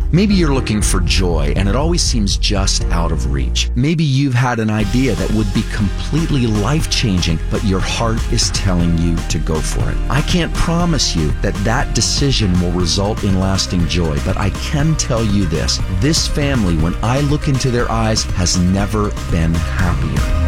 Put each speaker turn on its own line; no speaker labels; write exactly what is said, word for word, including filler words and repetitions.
Maybe you're looking for joy and it always seems just out of reach. Maybe you've had an idea that would be completely life-changing, but your heart is telling you to go for it. I can't promise you that that decision will result in lasting joy, but I can tell you this. This family, when I look into their eyes, has never been happier.